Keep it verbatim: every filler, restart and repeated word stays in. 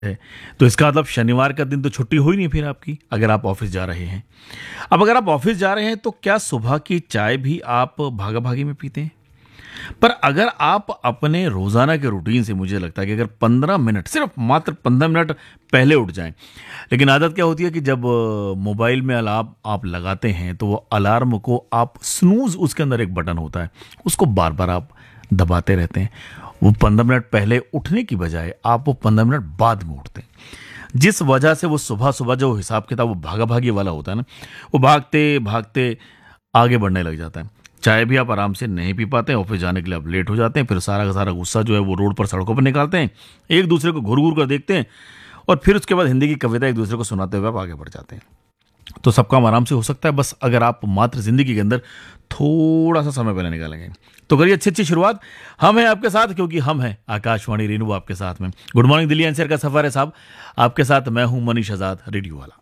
है। तो इसका मतलब शनिवार का दिन तो छुट्टी हुई नहीं फिर आपकी, अगर आप ऑफिस जा रहे हैं। अब अगर आप ऑफिस जा रहे हैं तो क्या सुबह की चाय भी आप भागा-भागी में पीते हैं? पर अगर आप अपने रोज़ाना के रूटीन से, मुझे लगता है कि अगर पंद्रह मिनट, सिर्फ मात्र पंद्रह मिनट पहले उठ जाएँ। लेकिन आदत क्या होती है कि जब अ, मोबाइल में अलार्म आप लगाते हैं तो वो अलार्म को आप स्नूज़, उसके अंदर एक बटन होता है, उसको बार-बार आप दबाते रहते हैं। वो पंद्रह मिनट पहले उठने की बजाय आप वो पंद्रह मिनट बाद में उठते हैं। जिस वजह से वो सुबह-सुबह जो हिसाब-किताब वो भागा-भागी वाला होता है ना, वो भागते-भागते आगे बढ़ने लग जाता है। चाय भी आप आराम से नहीं पी पाते हैं, ऑफिस जाने के लिए आप लेट हो जाते हैं, फिर सारा का सारा गुस्सा जो है वो रोड पर, सड़कों पर निकालते हैं, एक-दूसरे को घूर-घूर कर देखते हैं और फिर उसके बाद हिंदी की कविता एक-दूसरे को सुनाते हुए आप आगे बढ़ जाते हैं। तो सब काम आराम से हो सकता है, बस अगर आप मात्र ज़िंदगी के अंदर थोड़ा-सा समय पहले निकालेंगे। तो करिए अच्छी-अच्छी शुरुआत। हम हैं आपके साथ, क्योंकि हम हैं आकाशवाणी रेनबो आपके साथ में। गुड मॉर्निंग दिल्ली एनसीआर का सफ़र है साहब। आपके साथ मैं हूँ मनीष आज़ाद, रेडियो वाला।